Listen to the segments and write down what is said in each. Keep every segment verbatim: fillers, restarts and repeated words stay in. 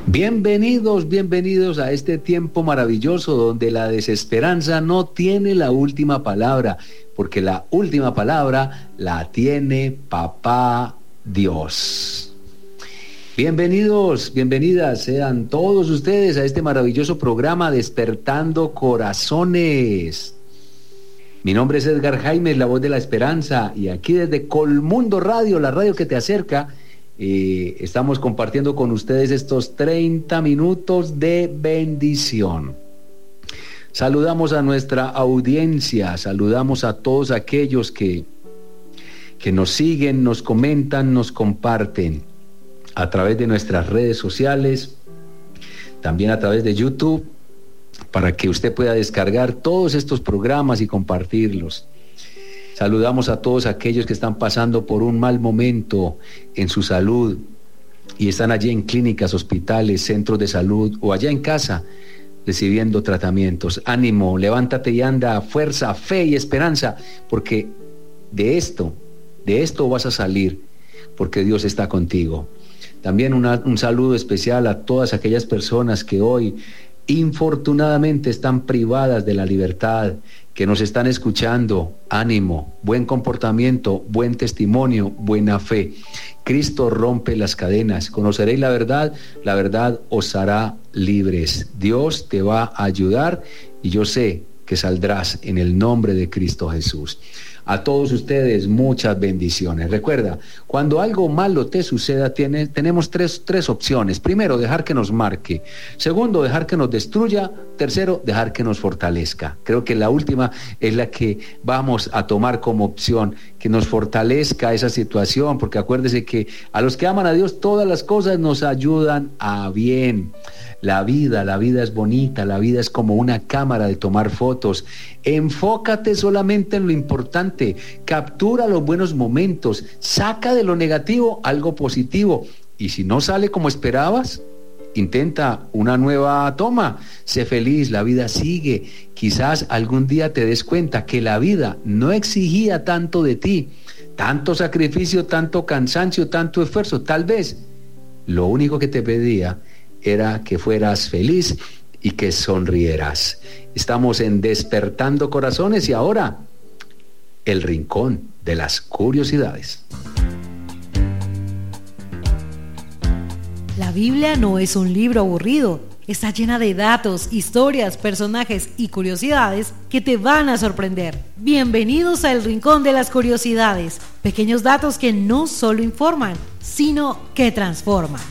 Bienvenidos, bienvenidos a este tiempo maravilloso donde la desesperanza no tiene la última palabra, porque la última palabra la tiene Papá Dios. Bienvenidos, bienvenidas sean todos ustedes a este maravilloso programa Despertando Corazones. Mi nombre es Edgar Jaime, la voz de la esperanza, y aquí desde Colmundo Radio, la radio que te acerca, Eh, estamos compartiendo con ustedes estos treinta minutos de bendición. Saludamos a nuestra audiencia, saludamos a todos aquellos que, que nos siguen, nos comentan, nos comparten a través de nuestras redes sociales, también a través de YouTube, para que usted pueda descargar todos estos programas y compartirlos. Saludamos a todos aquellos que están pasando por un mal momento en su salud y están allí en clínicas, hospitales, centros de salud o allá en casa recibiendo tratamientos. Ánimo, levántate y anda, fuerza, fe y esperanza, porque de esto, de esto vas a salir, porque Dios está contigo. También una, un saludo especial a todas aquellas personas que hoy infortunadamente están privadas de la libertad, que nos están escuchando. Ánimo, buen comportamiento, buen testimonio, buena fe. Cristo rompe las cadenas. Conoceréis la verdad, la verdad os hará libres. Dios te va a ayudar y yo sé que saldrás en el nombre de Cristo Jesús. A todos ustedes muchas bendiciones. Recuerda, cuando algo malo te suceda, tiene, tenemos tres, tres opciones. Primero, dejar que nos marque. Segundo, dejar que nos destruya. Tercero, dejar que nos fortalezca. Creo que la última es la que vamos a tomar como opción, que nos fortalezca esa situación, porque acuérdese que a los que aman a Dios todas las cosas nos ayudan a bien. La vida, la vida es bonita, la vida es como una cámara de tomar fotos. Enfócate solamente en lo importante, captura los buenos momentos, saca de lo negativo algo positivo. Y si no sale como esperabas, intenta una nueva toma. Sé feliz, la vida sigue. Quizás algún día te des cuenta que la vida no exigía tanto de ti, tanto sacrificio, tanto cansancio, tanto esfuerzo. Tal vez lo único que te pedía era que fueras feliz y que sonrieras. Estamos en Despertando Corazones y ahora el rincón de las curiosidades. La Biblia no es un libro aburrido, está llena de datos, historias, personajes y curiosidades que te van a sorprender. Bienvenidos al rincón de las curiosidades, pequeños datos que no solo informan, sino que transforman.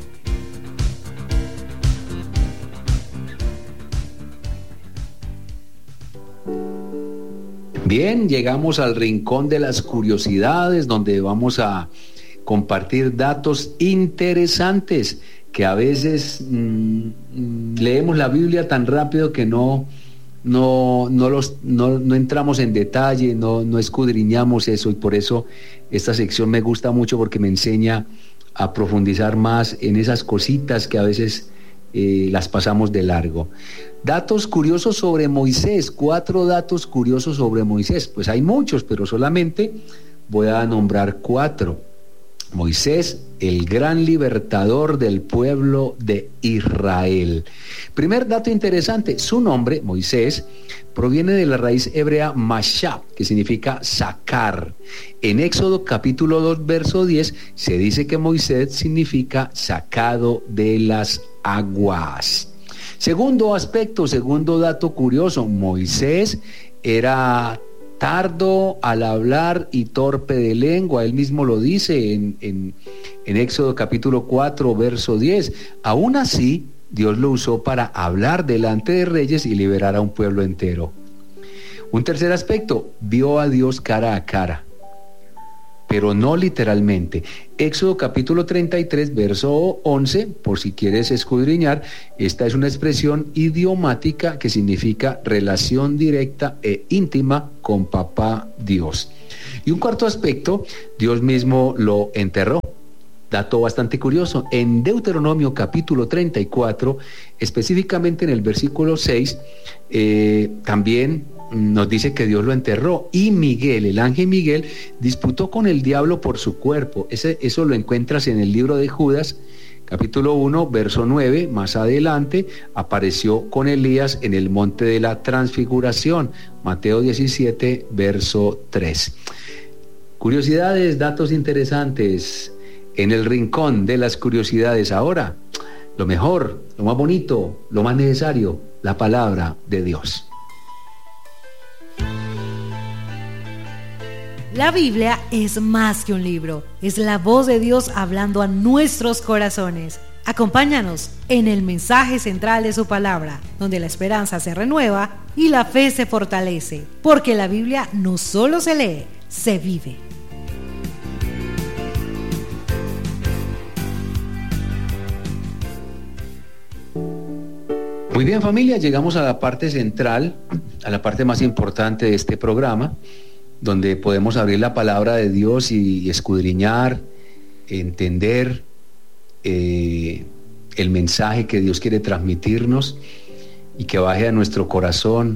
Bien, llegamos al rincón de las curiosidades, donde vamos a compartir datos interesantes, que a veces mmm, leemos la Biblia tan rápido que no, no, no, los, no, no entramos en detalle, no, no escudriñamos eso, y por eso esta sección me gusta mucho, porque me enseña a profundizar más en esas cositas que a veces eh, las pasamos de largo. Datos curiosos sobre Moisés, cuatro datos curiosos sobre Moisés. Pues hay muchos, pero solamente voy a nombrar cuatro. Moisés, el gran libertador del pueblo de Israel. Primer dato interesante, su nombre, Moisés, proviene de la raíz hebrea mashá, que significa sacar. En Éxodo capítulo dos, verso diez, se dice que Moisés significa sacado de las aguas. Segundo aspecto, segundo dato curioso, Moisés era tardo al hablar y torpe de lengua. Él mismo lo dice en, en, en Éxodo capítulo cuatro, verso diez. Aún así, Dios lo usó para hablar delante de reyes y liberar a un pueblo entero. Un tercer aspecto, vio a Dios cara a cara, pero no literalmente. Éxodo capítulo treinta y tres, verso once, por si quieres escudriñar, esta es una expresión idiomática que significa relación directa e íntima con Papá Dios. Y un cuarto aspecto, Dios mismo lo enterró. Dato bastante curioso, en Deuteronomio capítulo treinta y cuatro, específicamente en el versículo seis, eh, también nos dice que Dios lo enterró, y Miguel, el ángel Miguel, disputó con el diablo por su cuerpo. Ese, eso lo encuentras en el libro de Judas, capítulo uno, verso nueve, más adelante apareció con Elías en el monte de la transfiguración, Mateo diecisiete, verso tres. Curiosidades, datos interesantes en el rincón de las curiosidades. Ahora, lo mejor, lo más bonito, lo más necesario, la palabra de Dios. La Biblia es más que un libro, es la voz de Dios hablando a nuestros corazones. Acompáñanos en el mensaje central de su palabra, donde la esperanza se renueva y la fe se fortalece, porque la Biblia no solo se lee, se vive. Muy bien, familia, llegamos a la parte central, a la parte más importante de este programa, donde podemos abrir la palabra de Dios y escudriñar, entender eh, el mensaje que Dios quiere transmitirnos y que baje a nuestro corazón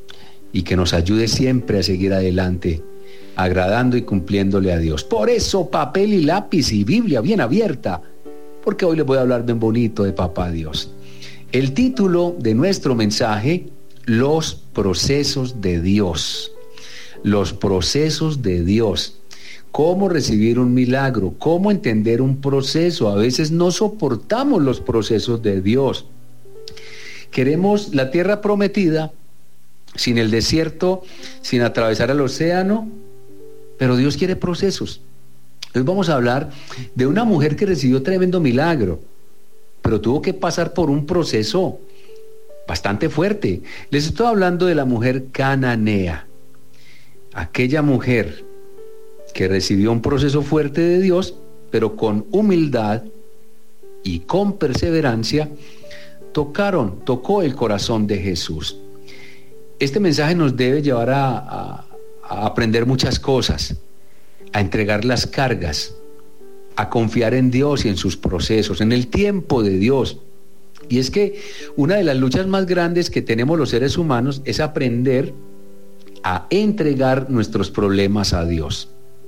y que nos ayude siempre a seguir adelante, agradando y cumpliéndole a Dios. Por eso, papel y lápiz y Biblia bien abierta, porque hoy les voy a hablar bien bonito de Papá Dios. El título de nuestro mensaje, los procesos de Dios. Los procesos de Dios. Cómo recibir un milagro, cómo entender un proceso. A veces no soportamos los procesos de Dios. Queremos la tierra prometida, sin el desierto, sin atravesar el océano, pero Dios quiere procesos. Hoy vamos a hablar de una mujer que recibió tremendo milagro, pero tuvo que pasar por un proceso bastante fuerte. Les estoy hablando de la mujer cananea, aquella mujer que recibió un proceso fuerte de Dios, pero con humildad y con perseverancia tocaron, tocó el corazón de Jesús. Este mensaje nos debe llevar a, a, a aprender muchas cosas, a entregar las cargas, a confiar en Dios y en sus procesos, en el tiempo de Dios. Y es que una de las luchas más grandes que tenemos los seres humanos es aprender a entregar nuestros problemas a Dios.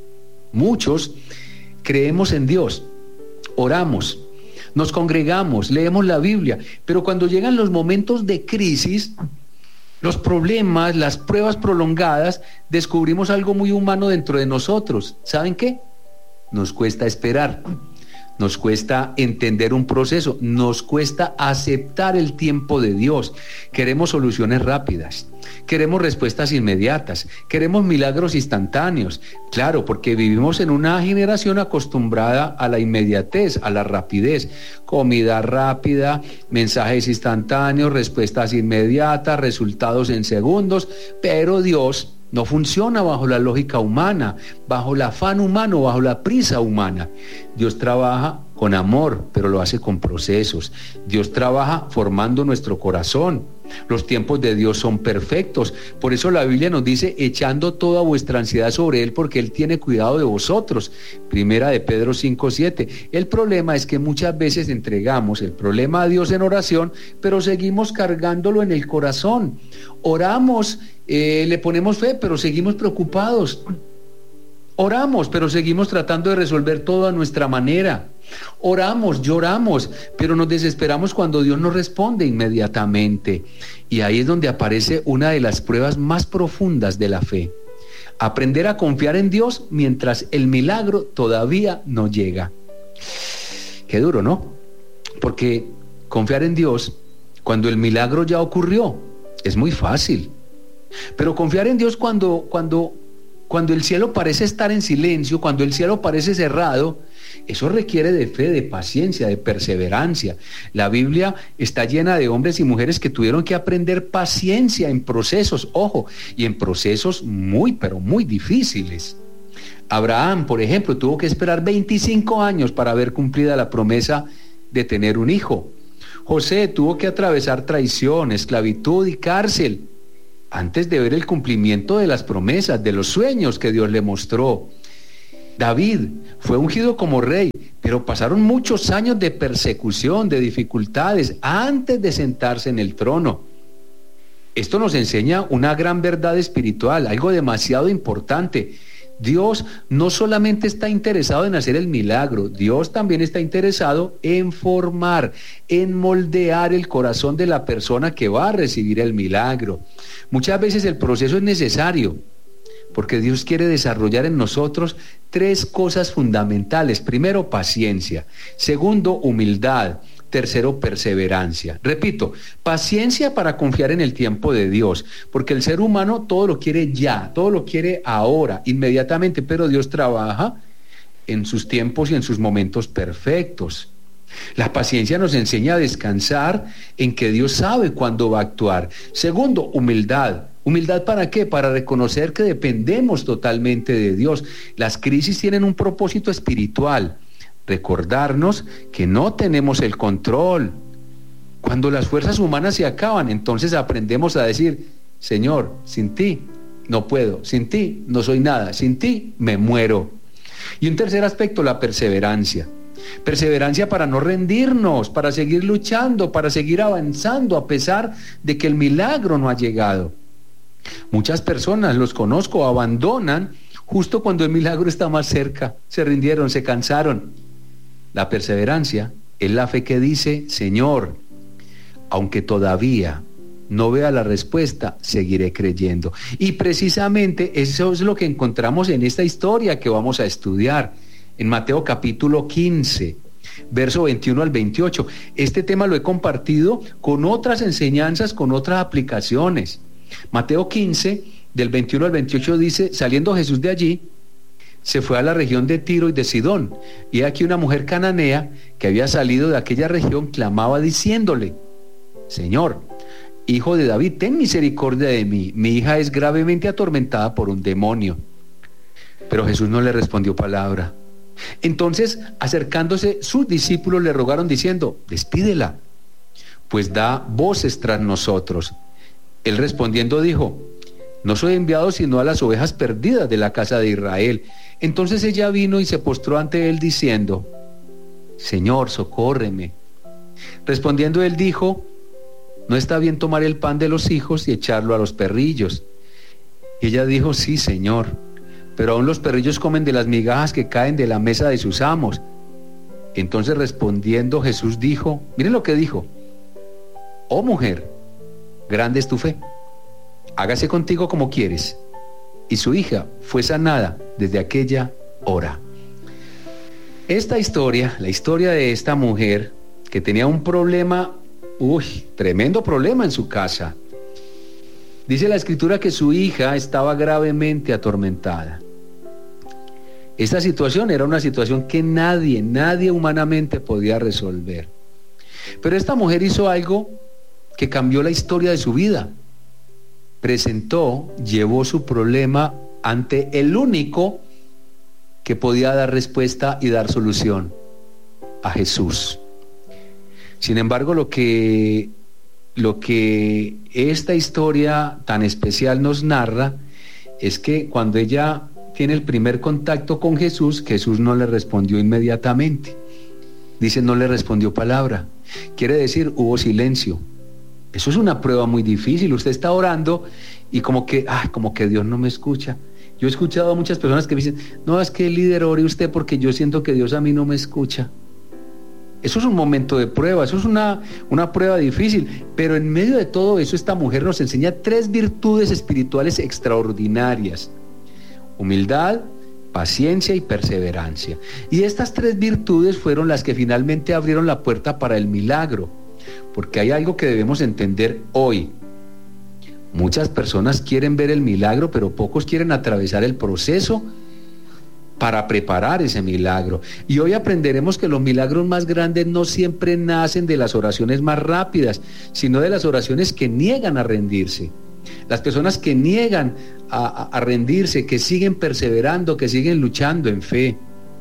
Muchos creemos en Dios, oramos, nos congregamos, leemos la Biblia, pero cuando llegan los momentos de crisis, los problemas, las pruebas prolongadas, descubrimos algo muy humano dentro de nosotros. ¿Saben qué? Nos cuesta esperar, nos cuesta entender un proceso, nos cuesta aceptar el tiempo de Dios. Queremos soluciones rápidas, queremos respuestas inmediatas, queremos milagros instantáneos. Claro, porque vivimos en una generación acostumbrada a la inmediatez, a la rapidez. Comida rápida, mensajes instantáneos, respuestas inmediatas, resultados en segundos, pero Dios no funciona bajo la lógica humana, bajo el afán humano, bajo la prisa humana. Dios trabaja con amor, pero lo hace con procesos. Dios trabaja formando nuestro corazón. Los tiempos de Dios son perfectos. Por eso la Biblia nos dice, echando toda vuestra ansiedad sobre Él, porque Él tiene cuidado de vosotros. Primera de Pedro cinco siete. El problema es que muchas veces entregamos el problema a Dios en oración, pero seguimos cargándolo en el corazón. Oramos, eh, le ponemos fe, pero seguimos preocupados. Oramos, pero seguimos tratando de resolver todo a nuestra manera. Oramos, lloramos, pero nos desesperamos cuando Dios nos responde inmediatamente. Y ahí es donde aparece una de las pruebas más profundas de la fe. Aprender a confiar en Dios mientras el milagro todavía no llega. Qué duro, ¿no? Porque confiar en Dios cuando el milagro ya ocurrió es muy fácil. Pero confiar en Dios cuando, cuando, cuando el cielo parece estar en silencio, cuando el cielo parece cerrado, eso requiere de fe, de paciencia, de perseverancia. La Biblia está llena de hombres y mujeres que tuvieron que aprender paciencia en procesos, ojo, y en procesos muy, pero muy difíciles. Abraham, por ejemplo, tuvo que esperar veinticinco años para ver cumplida la promesa de tener un hijo. José tuvo que atravesar traición, esclavitud y cárcel antes de ver el cumplimiento de las promesas, de los sueños que Dios le mostró. David fue ungido como rey, pero pasaron muchos años de persecución, de dificultades, antes de sentarse en el trono. Esto nos enseña una gran verdad espiritual, algo demasiado importante. Dios no solamente está interesado en hacer el milagro, Dios también está interesado en formar, en moldear el corazón de la persona que va a recibir el milagro. Muchas veces el proceso es necesario, porque Dios quiere desarrollar en nosotros tres cosas fundamentales. Primero, paciencia. Segundo, humildad. Tercero, perseverancia. Repito, paciencia para confiar en el tiempo de Dios, porque el ser humano todo lo quiere ya, todo lo quiere ahora, inmediatamente, pero Dios trabaja en sus tiempos y en sus momentos perfectos. La paciencia nos enseña a descansar en que Dios sabe cuándo va a actuar. Segundo, humildad. ¿Humildad para qué? Para reconocer que dependemos totalmente de Dios. Las crisis tienen un propósito espiritual. Recordarnos que no tenemos el control. Cuando las fuerzas humanas se acaban, entonces aprendemos a decir: Señor, sin ti no puedo, sin ti no soy nada, sin ti me muero. Y un tercer aspecto, la perseverancia. Perseverancia para no rendirnos, para seguir luchando, para seguir avanzando a pesar de que el milagro no ha llegado. Muchas personas, los conozco, abandonan justo cuando el milagro está más cerca. Se rindieron, se cansaron. La perseverancia es la fe que dice: Señor, aunque todavía no vea la respuesta, seguiré creyendo. Y precisamente eso es lo que encontramos en esta historia que vamos a estudiar, en Mateo capítulo quince, verso veintiuno al veintiocho. Este tema lo he compartido con otras enseñanzas, con otras aplicaciones. Mateo quince, del veintiuno al veintiocho dice: saliendo Jesús de allí, se fue a la región de Tiro y de Sidón, y aquí una mujer cananea que había salido de aquella región clamaba diciéndole: Señor, Hijo de David, ten misericordia de mí, mi hija es gravemente atormentada por un demonio. Pero Jesús no le respondió palabra. Entonces, acercándose, sus discípulos le rogaron diciendo: despídela, pues da voces tras nosotros. Él respondiendo dijo: no soy enviado sino a las ovejas perdidas de la casa de Israel. Entonces ella vino y se postró ante él diciendo: Señor, socórreme. Respondiendo él dijo: no está bien tomar el pan de los hijos y echarlo a los perrillos. Y ella dijo: sí, Señor, pero aún los perrillos comen de las migajas que caen de la mesa de sus amos. Entonces respondiendo Jesús dijo, miren lo que dijo: oh mujer, grande es tu fe, hágase contigo como quieres. Y su hija fue sanada desde aquella hora. Esta historia, la historia de esta mujer que tenía un problema, uy, tremendo problema en su casa. Dice la escritura que su hija estaba gravemente atormentada. Esta situación era una situación que nadie, nadie humanamente podía resolver. Pero esta mujer hizo algo que cambió la historia de su vida. Presentó, llevó su problema ante el único que podía dar respuesta y dar solución, a Jesús. Sin embargo, lo que, lo que esta historia tan especial nos narra es que cuando ella tiene el primer contacto con Jesús, Jesús no le respondió inmediatamente. Dice, no le respondió palabra. Quiere decir, hubo silencio. Eso es una prueba muy difícil. Usted está orando y como que, ah, como que Dios no me escucha. Yo he escuchado a muchas personas que me dicen, no, es que líder, ore usted porque yo siento que Dios a mí no me escucha. Eso es un momento de prueba, eso es una, una prueba difícil. Pero en medio de todo eso, esta mujer nos enseña tres virtudes espirituales extraordinarias: humildad, paciencia y perseverancia. Y estas tres virtudes fueron las que finalmente abrieron la puerta para el milagro. Porque hay algo que debemos entender hoy. Muchas personas quieren ver el milagro, pero pocos quieren atravesar el proceso para preparar ese milagro. Y hoy aprenderemos que los milagros más grandes no siempre nacen de las oraciones más rápidas, sino de las oraciones que niegan a rendirse. Las personas que niegan a, a, a rendirse, que siguen perseverando, que siguen luchando en fe.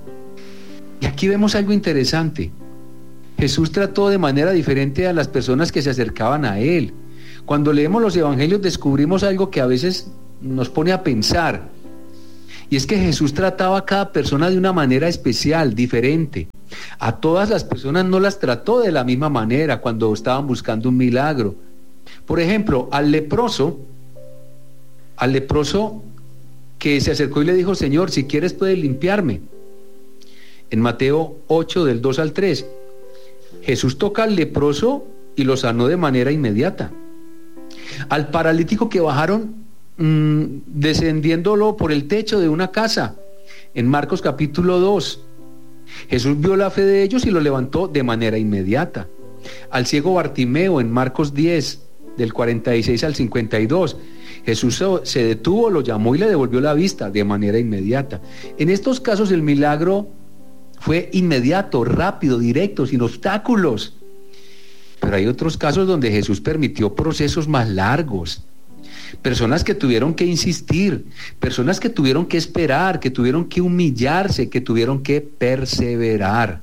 Y aquí vemos algo interesante. Jesús trató de manera diferente a las personas que se acercaban a Él. Cuando leemos los evangelios descubrimos algo que a veces nos pone a pensar. Y es que Jesús trataba a cada persona de una manera especial, diferente. A todas las personas no las trató de la misma manera cuando estaban buscando un milagro. Por ejemplo, al leproso, al leproso que se acercó y le dijo: Señor, si quieres puedes limpiarme. En Mateo ocho, del dos al tres, Jesús toca al leproso y lo sanó de manera inmediata. Al paralítico que bajaron mmm, descendiéndolo por el techo de una casa, en Marcos capítulo dos, Jesús vio la fe de ellos y lo levantó de manera inmediata. Al ciego Bartimeo, en Marcos diez, del cuarenta y seis al cincuenta y dos, Jesús se detuvo, lo llamó y le devolvió la vista de manera inmediata. En estos casos el milagro fue inmediato, rápido, directo, sin obstáculos. Pero hay otros casos donde Jesús permitió procesos más largos. Personas que tuvieron que insistir, personas que tuvieron que esperar, que tuvieron que humillarse, que tuvieron que perseverar.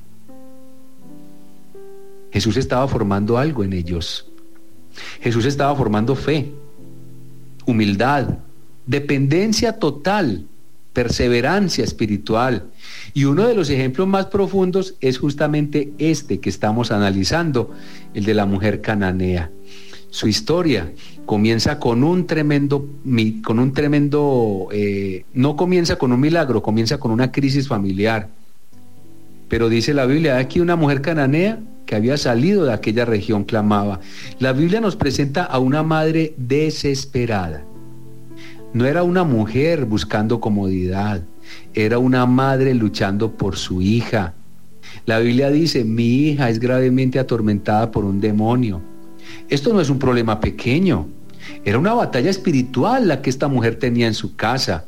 Jesús estaba formando algo en ellos. Jesús estaba formando fe, humildad, dependencia total, perseverancia espiritual. Y uno de los ejemplos más profundos es justamente este que estamos analizando, el de la mujer cananea. Su historia comienza con un tremendo, con un tremendo, eh, no comienza con un milagro, comienza con una crisis familiar. Pero dice la Biblia, aquí una mujer cananea que había salido de aquella región clamaba. La Biblia nos presenta a una madre desesperada. No era una mujer buscando comodidad, era una madre luchando por su hija. La Biblia dice: mi hija es gravemente atormentada por un demonio. Esto no es un problema pequeño, era una batalla espiritual la que esta mujer tenía en su casa.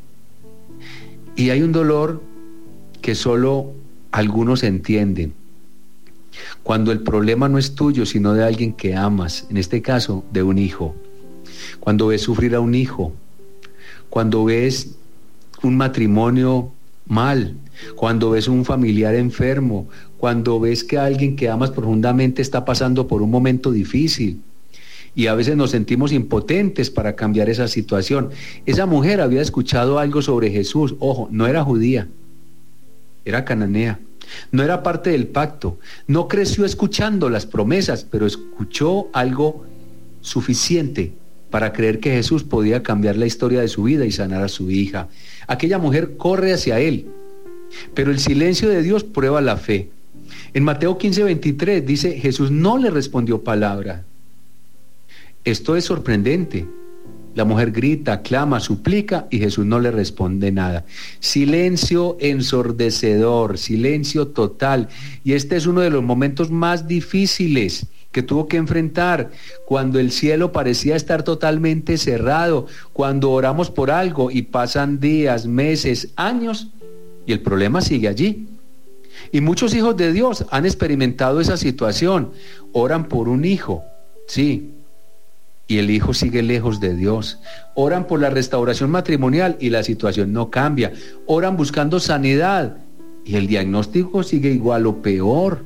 Y hay un dolor que solo algunos entienden. Cuando el problema no es tuyo, sino de alguien que amas, en este caso, de un hijo. Cuando ves sufrir a un hijo, cuando ves un matrimonio mal, cuando ves un familiar enfermo, cuando ves que alguien que amas profundamente está pasando por un momento difícil, y a veces nos sentimos impotentes para cambiar esa situación. Esa mujer había escuchado algo sobre Jesús. Ojo, no era judía, era cananea. No era parte del pacto, no creció escuchando las promesas, pero escuchó algo suficiente para creer que Jesús podía cambiar la historia de su vida y sanar a su hija. Aquella mujer corre hacia él, pero el silencio de Dios prueba la fe. En Mateo quince, veintitrés dice: Jesús no le respondió palabra. Esto es sorprendente. La mujer grita, clama, suplica y Jesús no le responde nada. Silencio ensordecedor, silencio total. Y este es uno de los momentos más difíciles que tuvo que enfrentar, cuando el cielo parecía estar totalmente cerrado, cuando oramos por algo y pasan días, meses, años y el problema sigue allí. Y muchos hijos de Dios han experimentado esa situación. Oran por un hijo, sí, y el hijo sigue lejos de Dios. Oran por la restauración matrimonial y la situación no cambia. Oran buscando sanidad y el diagnóstico sigue igual o peor.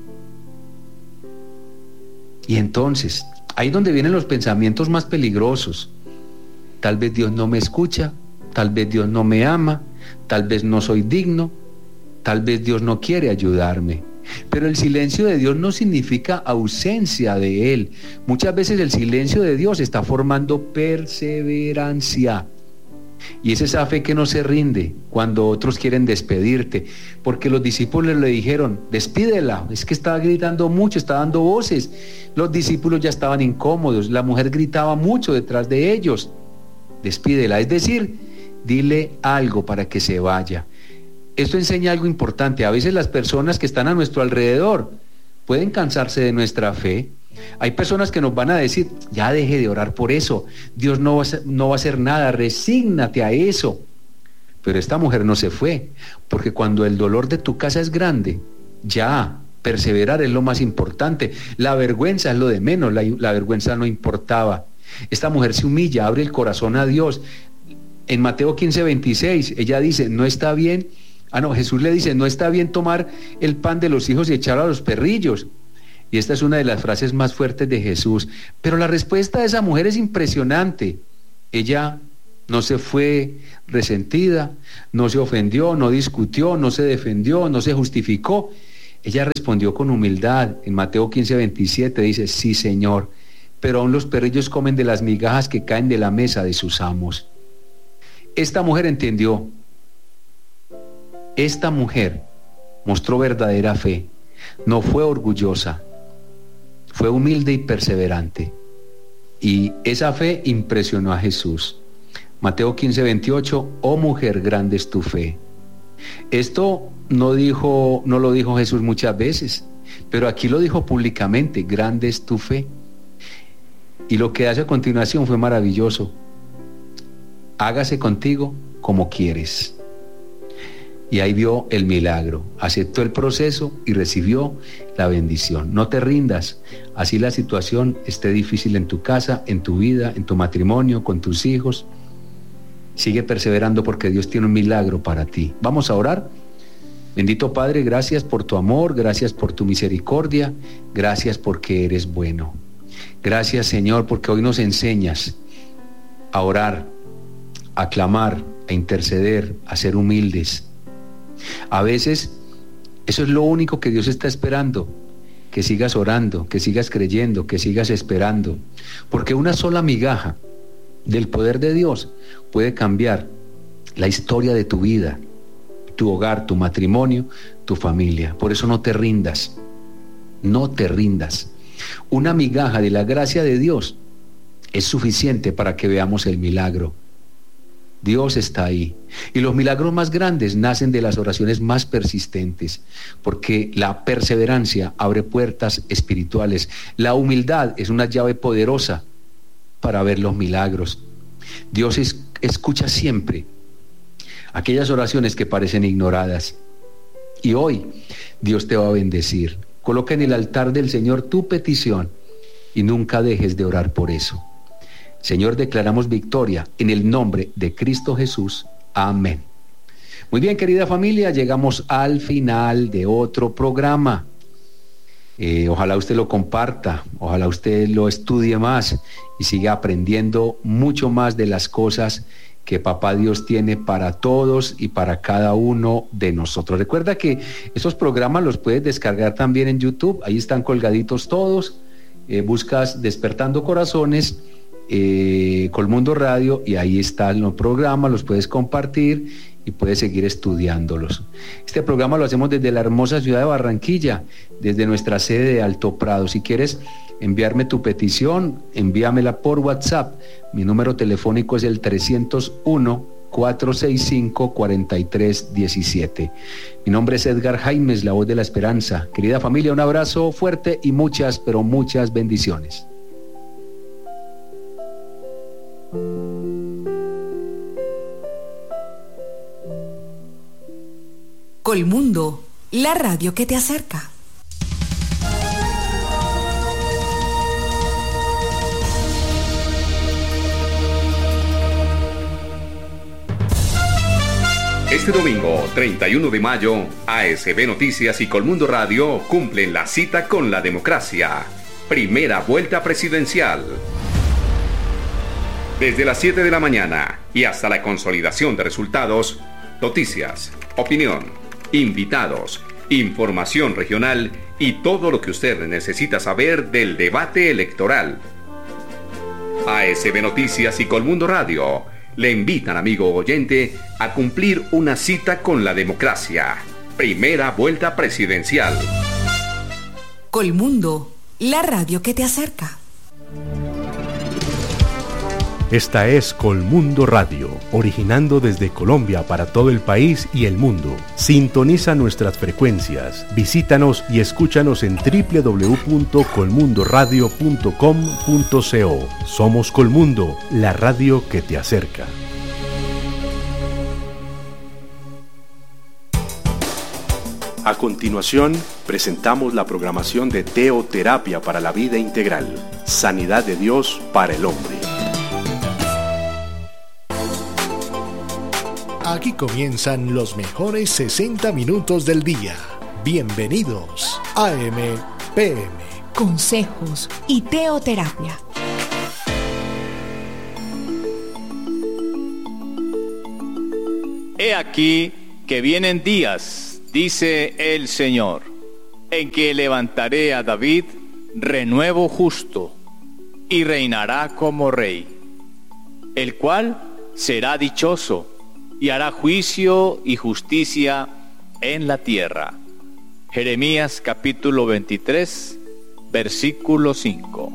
Y entonces, ahí es donde vienen los pensamientos más peligrosos. Tal vez Dios no me escucha, tal vez Dios no me ama, tal vez no soy digno, tal vez Dios no quiere ayudarme. Pero el silencio de Dios no significa ausencia de Él. Muchas veces el silencio de Dios está formando perseverancia. Y es esa fe que no se rinde cuando otros quieren despedirte. Porque los discípulos le dijeron: despídela, es que estaba gritando mucho, está dando voces. Los discípulos ya estaban incómodos, la mujer gritaba mucho detrás de ellos. Despídela, es decir, dile algo para que se vaya. Esto enseña algo importante. A veces las personas que están a nuestro alrededor pueden cansarse de nuestra fe. Hay personas que nos van a decir: ya deje de orar por eso, Dios no va a, no va a hacer nada, resígnate a eso. Pero esta mujer no se fue, porque cuando el dolor de tu casa es grande, ya, perseverar es lo más importante. La vergüenza es lo de menos, la, la vergüenza no importaba. Esta mujer se humilla, abre el corazón a Dios. En Mateo quince, veintiséis, ella dice: no está bien. Ah, no, Jesús le dice: no está bien tomar el pan de los hijos y echarlo a los perrillos. Y esta es una de las frases más fuertes de Jesús. Pero la respuesta de esa mujer es impresionante. Ella no se fue resentida, no se ofendió, no discutió, no se defendió, no se justificó. Ella respondió con humildad. En Mateo quince, veintisiete dice: sí, Señor, pero aún los perrillos comen de las migajas que caen de la mesa de sus amos. esta mujer entendió. Esta mujer mostró verdadera fe. No fue orgullosa. Fue humilde y perseverante. Y esa fe impresionó a Jesús. Mateo quince, veintiocho, oh mujer, grande es tu fe. Esto no dijo, no lo dijo Jesús muchas veces, pero aquí lo dijo públicamente, grande es tu fe. Y lo que hace a continuación fue maravilloso. Hágase contigo como quieres. Y ahí vio el milagro, aceptó el proceso y recibió la bendición. No te rindas, así la situación esté difícil en tu casa, en tu vida, en tu matrimonio, con tus hijos. Sigue perseverando porque Dios tiene un milagro para ti. Vamos a orar. Bendito Padre, gracias por tu amor, gracias por tu misericordia, gracias porque eres bueno. Gracias, Señor, porque hoy nos enseñas a orar, a clamar, a interceder, a ser humildes. A veces eso es lo único que Dios está esperando, que sigas orando, que sigas creyendo, que sigas esperando, porque una sola migaja del poder de Dios puede cambiar la historia de tu vida, tu hogar, tu matrimonio, tu familia. Por eso no te rindas, no te rindas. Una migaja de la gracia de Dios es suficiente para que veamos el milagro. Dios está ahí. Y los milagros más grandes nacen de las oraciones más persistentes, porque la perseverancia abre puertas espirituales. La humildad es una llave poderosa para ver los milagros. Dios es, escucha siempre aquellas oraciones que parecen ignoradas. Y hoy Dios te va a bendecir. Coloca en el altar del Señor tu petición y nunca dejes de orar por eso. Señor, declaramos victoria en el nombre de Cristo Jesús. Amén. Muy bien, querida familia, llegamos al final de otro programa. Eh, ojalá usted lo comparta, ojalá usted lo estudie más y siga aprendiendo mucho más de las cosas que Papá Dios tiene para todos y para cada uno de nosotros. Recuerda que esos programas los puedes descargar también en YouTube, ahí están colgaditos todos. Eh, buscas Despertando Corazones, eh, Colmundo Radio, y ahí están los programas, los puedes compartir y puedes seguir estudiándolos. Este programa lo hacemos desde la hermosa ciudad de Barranquilla, desde nuestra sede de Alto Prado. Si quieres enviarme tu petición, envíamela por WhatsApp. Mi número telefónico es el trescientos uno, cuatrocientos sesenta y cinco, cuarenta y tres diecisiete. Mi nombre es Edgar Jaimes, la voz de la esperanza. Querida familia, un abrazo fuerte y muchas, pero muchas bendiciones. Colmundo, la radio que te acerca. Este domingo, treinta y uno de mayo, A S B Noticias y Colmundo Radio cumplen la cita con la democracia. Primera vuelta presidencial. Desde las siete de la mañana y hasta la consolidación de resultados, noticias, opinión, invitados, información regional y todo lo que usted necesita saber del debate electoral. A S B Noticias y Colmundo Radio le invitan, amigo oyente, a cumplir una cita con la democracia. Primera vuelta presidencial. Colmundo, la radio que te acerca. Esta es Colmundo Radio, originando desde Colombia para todo el país y el mundo. Sintoniza nuestras frecuencias, visítanos y escúchanos en doble u doble u doble u punto colmundo radio punto com punto co. Somos Colmundo, la radio que te acerca. A continuación, presentamos la programación de Teoterapia para la Vida Integral, Sanidad de Dios para el Hombre. Aquí comienzan los mejores sesenta minutos del día. Bienvenidos a A M P M. Consejos y teoterapia. He aquí que vienen días, dice el Señor, en que levantaré a David renuevo justo y reinará como rey, el cual será dichoso y hará juicio y justicia en la tierra. Jeremías capítulo veintitrés, versículo cinco.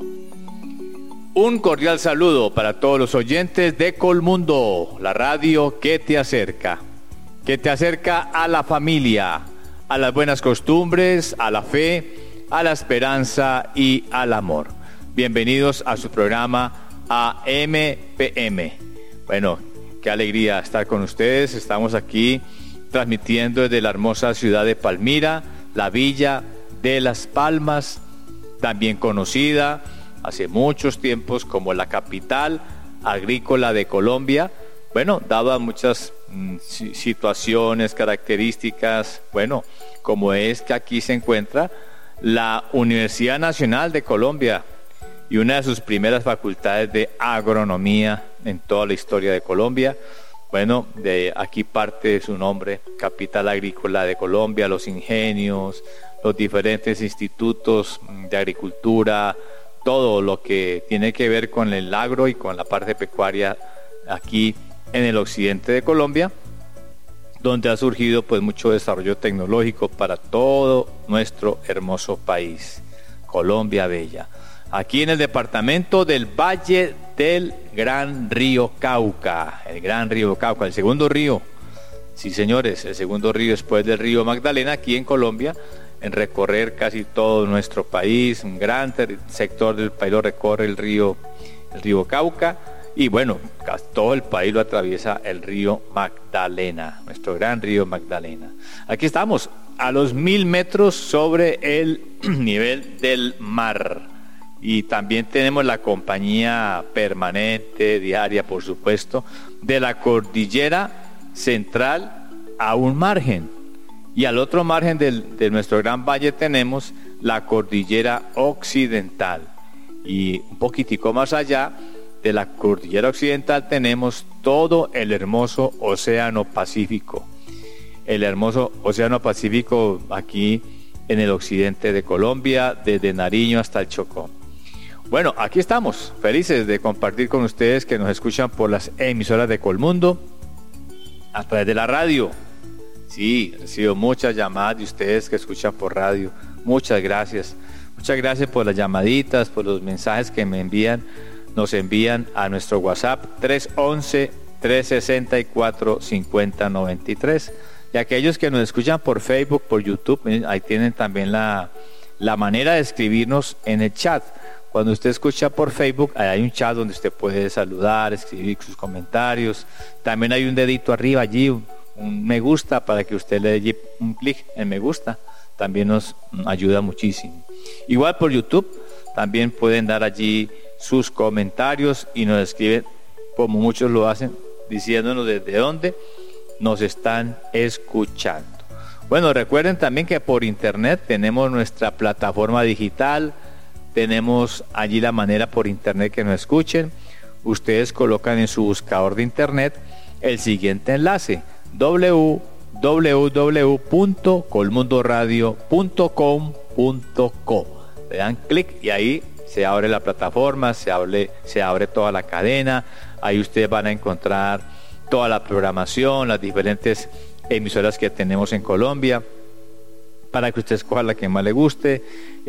Un cordial saludo para todos los oyentes de Colmundo, la radio que te acerca, que te acerca a la familia, a las buenas costumbres, a la fe, a la esperanza y al amor. Bienvenidos a su programa A M P M. Bueno, qué alegría estar con ustedes. Estamos aquí transmitiendo desde la hermosa ciudad de Palmira, la villa de Las Palmas, también conocida hace muchos tiempos como la capital agrícola de Colombia. Bueno, dado a muchas mm, situaciones, características, bueno, como es que aquí se encuentra la Universidad Nacional de Colombia y una de sus primeras facultades de agronomía en toda la historia de Colombia. Bueno, de aquí parte su nombre, Capital Agrícola de Colombia, los ingenios, los diferentes institutos de agricultura, todo lo que tiene que ver con el agro y con la parte pecuaria aquí en el occidente de Colombia, donde ha surgido pues mucho desarrollo tecnológico para todo nuestro hermoso país, Colombia Bella. Aquí en el departamento del Valle del Gran Río Cauca, el Gran Río Cauca, el segundo río, sí señores, el segundo río después del río Magdalena, aquí en Colombia, en recorrer casi todo nuestro país, un gran sector del país lo recorre el río, el río Cauca, y bueno, casi todo el país lo atraviesa el río Magdalena, nuestro gran río Magdalena. Aquí estamos, a los mil metros sobre el nivel del mar. Y también tenemos la compañía permanente, diaria, por supuesto, de la cordillera central a un margen. Y al otro margen del, de nuestro gran valle tenemos la cordillera occidental. Y un poquitico más allá de la cordillera occidental tenemos todo el hermoso Océano Pacífico. El hermoso Océano Pacífico aquí en el occidente de Colombia, desde Nariño hasta el Chocó. Bueno, aquí estamos, felices de compartir con ustedes que nos escuchan por las emisoras de Colmundo, a través de la radio. Sí, recibo muchas llamadas de ustedes que escuchan por radio. Muchas gracias. Muchas gracias por las llamaditas, por los mensajes que me envían, nos envían a nuestro WhatsApp tres once, tres sesenta y cuatro, cincuenta noventa y tres. Y aquellos que nos escuchan por Facebook, por YouTube, ahí tienen también la, la manera de escribirnos en el chat. Cuando usted escucha por Facebook, ahí hay un chat donde usted puede saludar, escribir sus comentarios. También hay un dedito arriba allí, un, un me gusta para que usted le dé un clic en me gusta. También nos ayuda muchísimo. Igual por YouTube, también pueden dar allí sus comentarios y nos escriben, como muchos lo hacen, diciéndonos desde dónde nos están escuchando. Bueno, recuerden también que por internet tenemos nuestra plataforma digital. Tenemos allí la manera por internet que nos escuchen. Ustedes colocan en su buscador de internet el siguiente enlace: doble u doble u doble u punto colmundoradio punto com punto co. Le dan clic y ahí se abre la plataforma, se abre, se abre toda la cadena. Ahí ustedes van a encontrar toda la programación, las diferentes emisoras que tenemos en Colombia, para que usted escoja la que más le guste.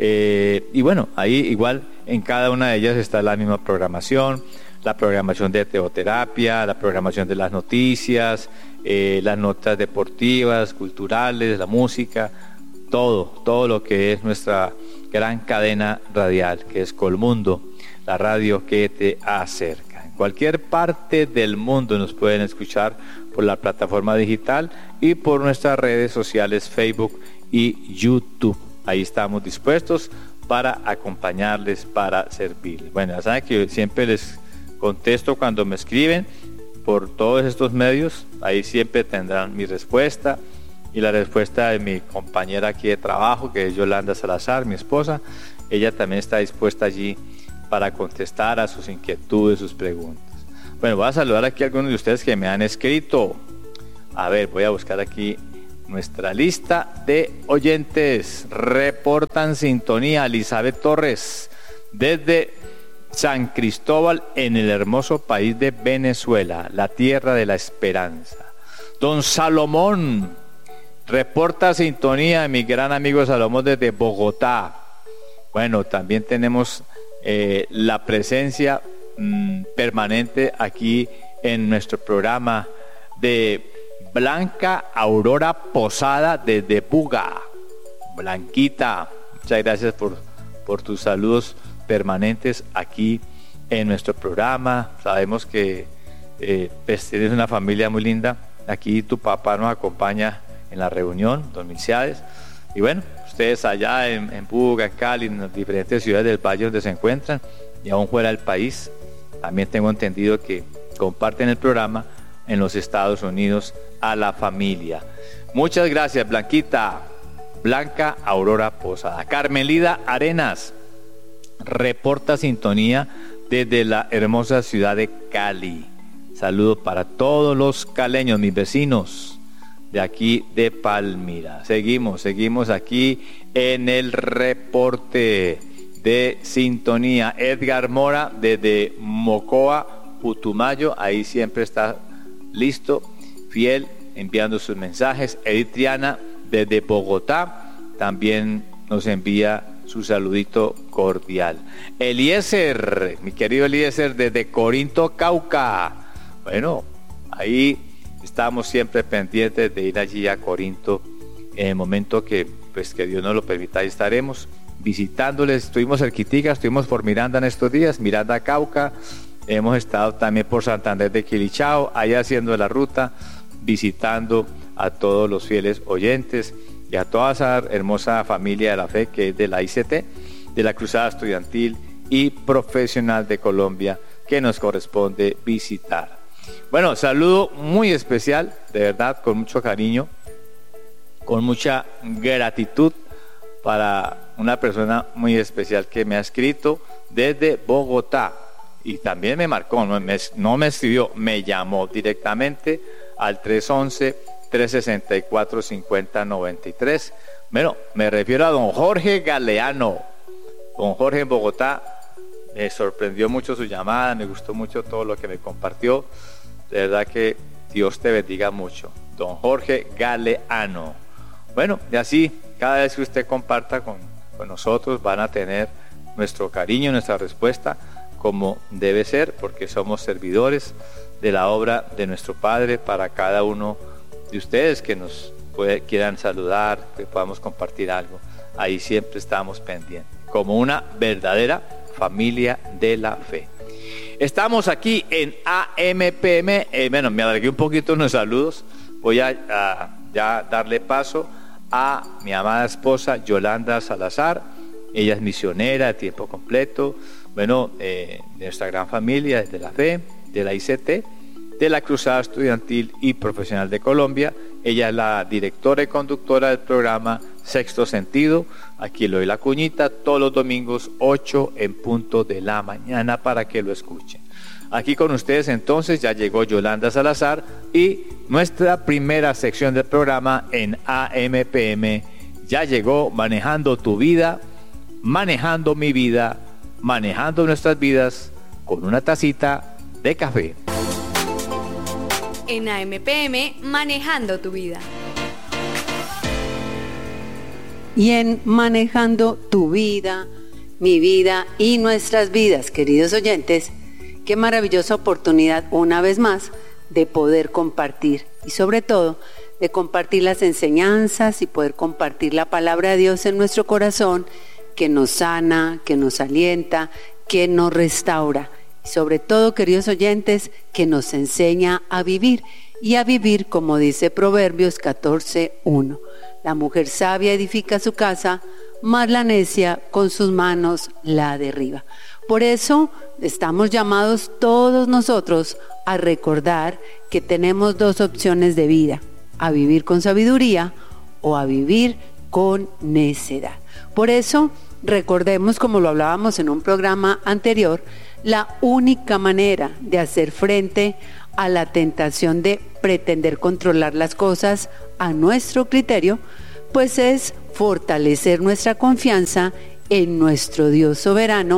Eh, y bueno, ahí igual en cada una de ellas está la misma programación, la programación de teoterapia, la programación de las noticias, eh, las notas deportivas, culturales, la música, todo, todo lo que es nuestra gran cadena radial, que es Colmundo, la radio que te acerca. En cualquier parte del mundo nos pueden escuchar por la plataforma digital y por nuestras redes sociales Facebook y YouTube. Ahí estamos dispuestos para acompañarles, para servirles. Bueno, ya saben que yo siempre les contesto cuando me escriben por todos estos medios. Ahí siempre tendrán mi respuesta y la respuesta de mi compañera aquí de trabajo, que es Yolanda Salazar, mi esposa. Ella también está dispuesta allí para contestar a sus inquietudes, sus preguntas. Bueno, voy a saludar aquí a algunos de ustedes que me han escrito. A ver, voy a buscar aquí nuestra lista de oyentes. Reportan sintonía Elizabeth Torres desde San Cristóbal, en el hermoso país de Venezuela, la tierra de la esperanza. Don Salomón, reporta sintonía, mi gran amigo Salomón desde Bogotá. Bueno, también tenemos eh, la presencia mmm, permanente aquí en nuestro programa de Blanca Aurora Posada desde Buga. Blanquita, muchas gracias por, por tus saludos permanentes aquí en nuestro programa. Sabemos que eh, pues, tienes una familia muy linda. Aquí tu papá nos acompaña en la reunión, don Milciades. Y bueno, ustedes allá en, en Buga, en Cali, en las diferentes ciudades del valle donde se encuentran y aún fuera del país, también tengo entendido que comparten el programa en los Estados Unidos a la familia. Muchas gracias, Blanquita. Blanca Aurora Posada. Carmelida Arenas reporta sintonía desde la hermosa ciudad de Cali. Saludo para todos los caleños, mis vecinos de aquí de Palmira. Seguimos, seguimos aquí en el reporte de sintonía. Edgar Mora desde Mocoa, Putumayo, ahí siempre está listo, fiel, enviando sus mensajes. Edith Triana desde Bogotá también nos envía su saludito cordial. Eliezer, mi querido Eliezer desde Corinto, Cauca. Bueno, ahí estamos siempre pendientes de ir allí a Corinto en el momento que, pues, que Dios nos lo permita. Ahí estaremos visitándoles. Estuvimos cerquitica, estuvimos por Miranda en estos días, Miranda, Cauca. Hemos estado también por Santander de Quilichao, allá haciendo la ruta, visitando a todos los fieles oyentes y a toda esa hermosa familia de la fe que es de la I C T, de la Cruzada Estudiantil y Profesional de Colombia, que nos corresponde visitar. Bueno, saludo muy especial, de verdad, con mucho cariño, con mucha gratitud para una persona muy especial que me ha escrito desde Bogotá y también me marcó, no me, no me escribió, me llamó directamente al tres once, tres sesenta y cuatro, cincuenta noventa y tres. Bueno, me refiero a don Jorge Galeano. Don Jorge en Bogotá, me sorprendió mucho su llamada, me gustó mucho todo lo que me compartió. De verdad que Dios te bendiga mucho. Don Jorge Galeano. Bueno, y así, cada vez que usted comparta con, con nosotros, van a tener nuestro cariño, nuestra respuesta, como debe ser, porque somos servidores de la obra de nuestro Padre para cada uno de ustedes que nos puede, quieran saludar, que podamos compartir algo. Ahí siempre estamos pendientes, como una verdadera familia de la fe. Estamos aquí en A M P M. Eh, bueno, me alargué un poquito en los saludos. Voy a, a ya darle paso a mi amada esposa Yolanda Salazar. Ella es misionera de tiempo completo. Bueno, eh, de nuestra gran familia, desde la fe, de la I C T, de la Cruzada Estudiantil y Profesional de Colombia. Ella es la directora y conductora del programa Sexto Sentido. Aquí le doy la cuñita, todos los domingos, ocho en punto de la mañana, para que lo escuchen. Aquí con ustedes entonces ya llegó Yolanda Salazar y nuestra primera sección del programa en A M P M ya llegó, manejando tu vida, manejando mi vida, manejando nuestras vidas con una tacita de café. En A M P M, manejando tu vida. Y en manejando tu vida, mi vida y nuestras vidas, queridos oyentes, qué maravillosa oportunidad una vez más de poder compartir y sobre todo de compartir las enseñanzas y poder compartir la palabra de Dios en nuestro corazón, que nos sana, que nos alienta, que nos restaura y sobre todo, queridos oyentes, que nos enseña a vivir y a vivir como dice Proverbios catorce uno. La mujer sabia edifica su casa, mas la necia con sus manos la derriba. Por eso estamos llamados todos nosotros a recordar que tenemos dos opciones de vida: a vivir con sabiduría o a vivir con necedad. Por eso recordemos, como lo hablábamos en un programa anterior, la única manera de hacer frente a la tentación de pretender controlar las cosas a nuestro criterio, pues es fortalecer nuestra confianza en nuestro Dios soberano,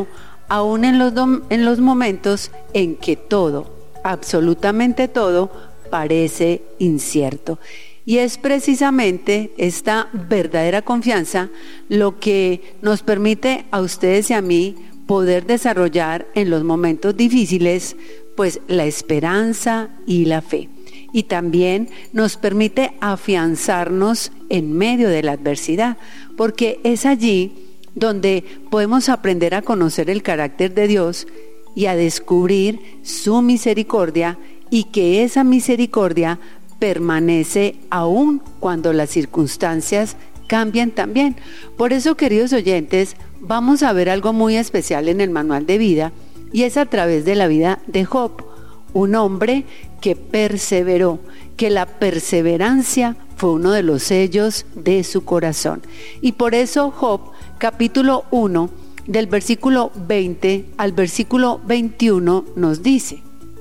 aún en los, en los momentos en que todo, absolutamente todo, parece incierto. Y es precisamente esta verdadera confianza lo que nos permite a ustedes y a mí poder desarrollar en los momentos difíciles, pues la esperanza y la fe. Y también nos permite afianzarnos en medio de la adversidad, porque es allí donde podemos aprender a conocer el carácter de Dios y a descubrir su misericordia, y que esa misericordia permanece aún cuando las circunstancias cambian también. Por eso, queridos oyentes, vamos a ver algo muy especial en el manual de vida, y es a través de la vida de Job, un hombre que perseveró, que la perseverancia fue uno de los sellos de su corazón. Y por eso Job, capítulo uno, del versículo veinte al versículo veintiuno, nos dice,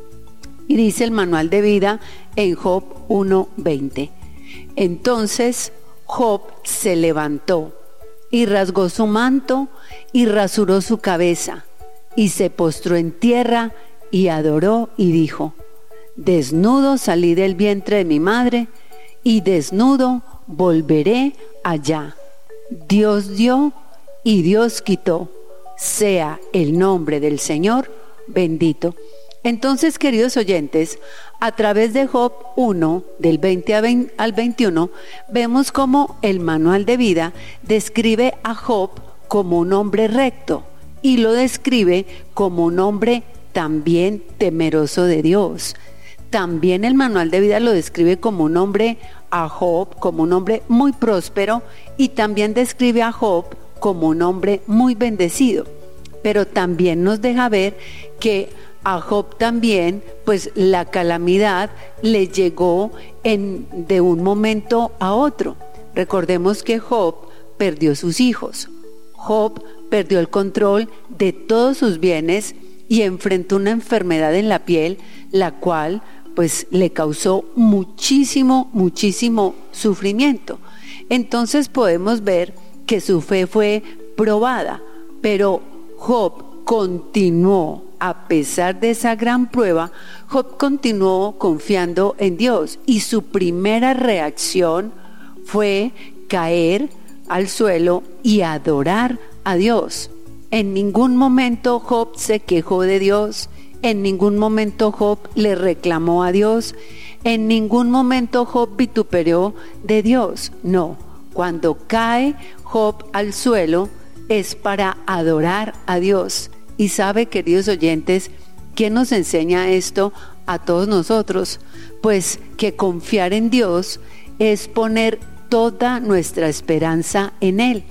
y dice el manual de vida en Job uno veinte: entonces Job se levantó y rasgó su manto y rasuró su cabeza y se postró en tierra y adoró y dijo: desnudo salí del vientre de mi madre y desnudo volveré allá. Dios dio y Dios quitó, sea el nombre del Señor bendito. Entonces, queridos oyentes, a través de Job uno, del veinte al veintiuno, vemos cómo el manual de vida describe a Job como un hombre recto y lo describe como un hombre también temeroso de Dios. También el manual de vida lo describe como un hombre a Job, como un hombre muy próspero, y también describe a Job como un hombre muy bendecido. Pero también nos deja ver que a Job también, pues la calamidad le llegó en, de un momento a otro. Recordemos que Job perdió sus hijos. Job perdió el control de todos sus bienes y enfrentó una enfermedad en la piel, la cual pues le causó muchísimo, muchísimo sufrimiento. Entonces podemos ver que su fe fue probada, pero Job continuó. A pesar de esa gran prueba, Job continuó confiando en Dios, y su primera reacción fue caer al suelo y adorar a Dios. En ningún momento Job se quejó de Dios, en ningún momento Job le reclamó a Dios, en ningún momento Job vituperó de Dios. No, cuando cae Job al suelo es para adorar a Dios. Y sabe, queridos oyentes, ¿qué nos enseña esto a todos nosotros? Pues que confiar en Dios es poner toda nuestra esperanza en Él,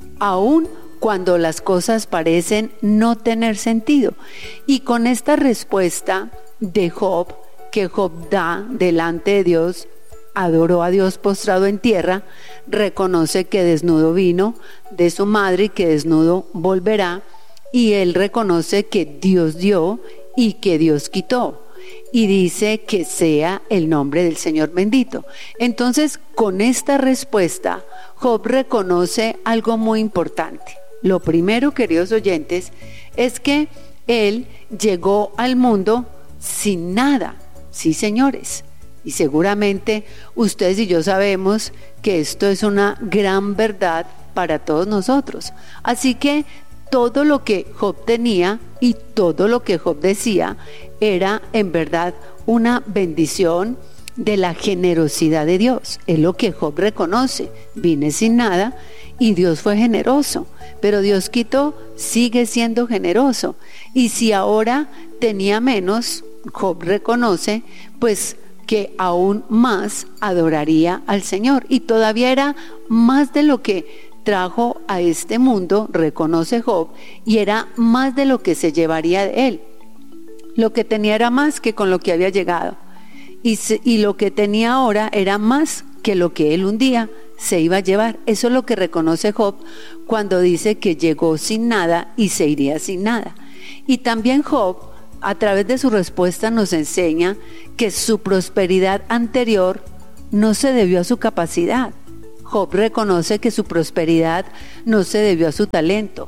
aun cuando las cosas parecen no tener sentido. Y con esta respuesta de Job, que Job da delante de Dios, adoró a Dios postrado en tierra, reconoce que desnudo vino de su madre y que desnudo volverá, y él reconoce que Dios dio y que Dios quitó, y dice que sea el nombre del Señor bendito. Entonces, con esta respuesta, Job reconoce algo muy importante. Lo primero, queridos oyentes, es que él llegó al mundo sin nada. Sí, señores. Y seguramente ustedes y yo sabemos que esto es una gran verdad para todos nosotros. Así que todo lo que Job tenía y todo lo que Job decía era en verdad una bendición de la generosidad de Dios. Es lo que Job reconoce. Vine sin nada y Dios fue generoso, pero Dios quitó, sigue siendo generoso. Y si ahora tenía menos, Job reconoce pues que aún más adoraría al Señor, y todavía era más de lo que trajo a este mundo, reconoce Job, y era más de lo que se llevaría de él. Lo que tenía era más que con lo que había llegado, y, se, y lo que tenía ahora era más que lo que él un día se iba a llevar. Eso es lo que reconoce Job cuando dice que llegó sin nada y se iría sin nada. Y también Job, a través de su respuesta, nos enseña que su prosperidad anterior no se debió a su capacidad. Job reconoce que su prosperidad no se debió a su talento.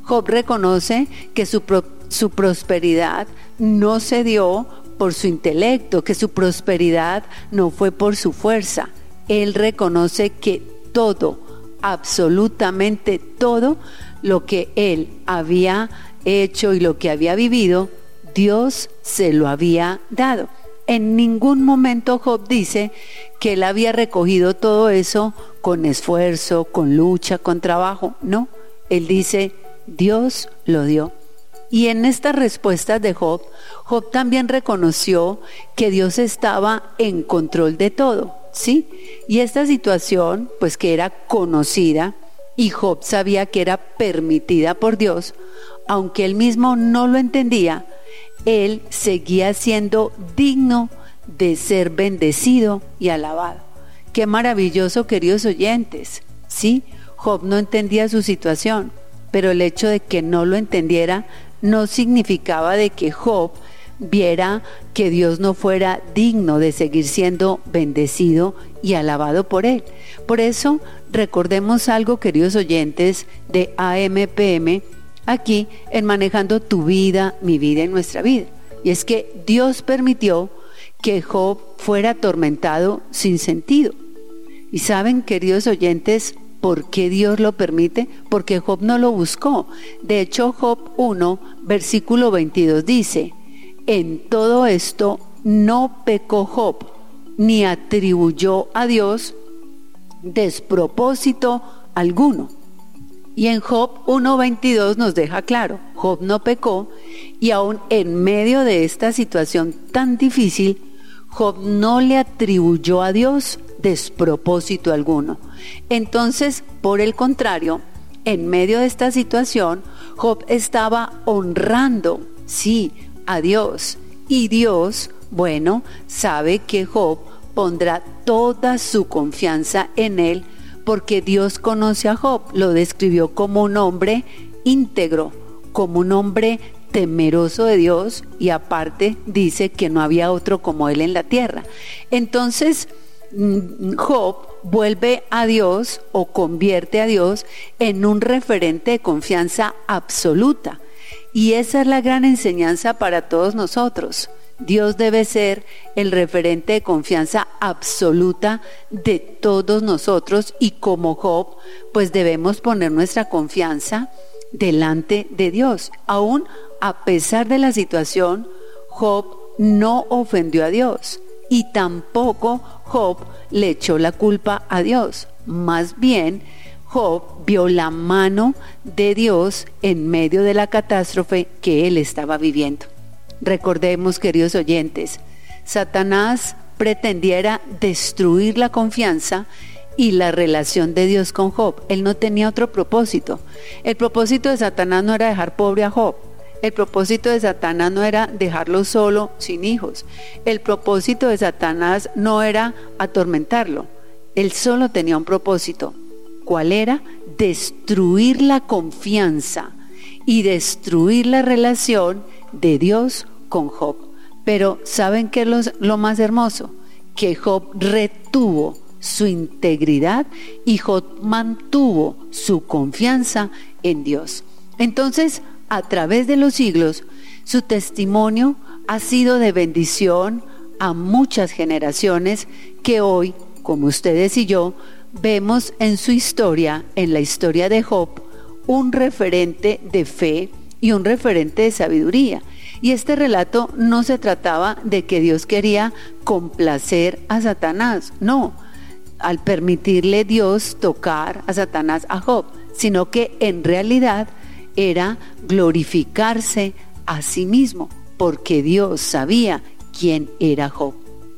Job reconoce que su, pro, su prosperidad no se dio por su intelecto, que su prosperidad no fue por su fuerza. Él reconoce que todo, absolutamente todo lo que él había hecho y lo que había vivido, Dios se lo había dado. En ningún momento Job dice que él había recogido todo eso con esfuerzo, con lucha, con trabajo. No, él dice, Dios lo dio. Y en estas respuestas de Job, Job también reconoció que Dios estaba en control de todo, ¿sí? Y esta situación, pues que era conocida, y Job sabía que era permitida por Dios, aunque él mismo no lo entendía, él seguía siendo digno de ser bendecido y alabado. Qué maravilloso, queridos oyentes, ¿sí? Job no entendía su situación, pero el hecho de que no lo entendiera no significaba de que Job viera que Dios no fuera digno de seguir siendo bendecido y alabado por él. Por eso, recordemos algo, queridos oyentes de A M P M, aquí en Manejando tu vida, mi vida y nuestra vida. Y es que Dios permitió que Job fuera atormentado sin sentido. Y saben, queridos oyentes, ¿por qué Dios lo permite? Porque Job no lo buscó. De hecho, Job uno, versículo veintidós dice, en todo esto no pecó Job, ni atribuyó a Dios despropósito alguno. Y en Job uno veintidós nos deja claro, Job no pecó, y aún en medio de esta situación tan difícil, Job no le atribuyó a Dios despropósito alguno. Entonces, por el contrario, en medio de esta situación, Job estaba honrando, sí, a Dios. Y Dios, bueno, sabe que Job pondrá toda su confianza en él, porque Dios conoce a Job, lo describió como un hombre íntegro, como un hombre temeroso de Dios, y aparte dice que no había otro como él en la tierra. Entonces Job vuelve a Dios o convierte a Dios en un referente de confianza absoluta, y esa es la gran enseñanza para todos nosotros. Dios debe ser el referente de confianza absoluta de todos nosotros, y como Job, pues debemos poner nuestra confianza delante de Dios. Aún a pesar de la situación, Job no ofendió a Dios, y tampoco Job le echó la culpa a Dios. Más bien, Job vio la mano de Dios en medio de la catástrofe que él estaba viviendo. Recordemos, queridos oyentes, Satanás pretendiera destruir la confianza y la relación de Dios con Job. Él no tenía otro propósito. El propósito de Satanás no era dejar pobre a Job. El propósito de Satanás no era dejarlo solo, sin hijos. El propósito de Satanás no era atormentarlo. Él solo tenía un propósito. ¿Cuál era? Destruir la confianza y destruir la relación de Dios con Job. Pero ¿saben qué es lo, lo más hermoso? Que Job retuvo su integridad y Job mantuvo su confianza en Dios. Entonces, a través de los siglos, su testimonio ha sido de bendición a muchas generaciones que hoy, como ustedes y yo, vemos en su historia, en la historia de Job, un referente de fe y un referente de sabiduría. Y este relato no se trataba de que Dios quería complacer a Satanás, no, al permitirle Dios tocar a Satanás a Job, sino que en realidad era glorificarse a sí mismo, porque Dios sabía quién era Job.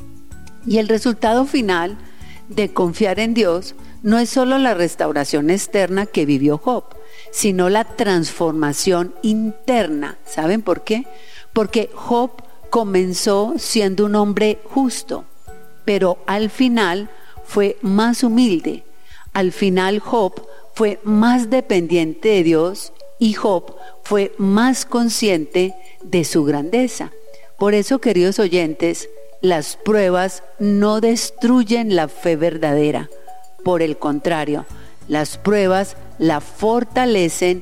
Y el resultado final de confiar en Dios no es solo la restauración externa que vivió Job, sino la transformación interna. ¿Saben por qué? Porque Job comenzó siendo un hombre justo, pero al final fue más humilde. Al final Job fue más dependiente de Dios y Job fue más consciente de su grandeza. Por eso, queridos oyentes, las pruebas no destruyen la fe verdadera. Por el contrario, las pruebas la fortalecen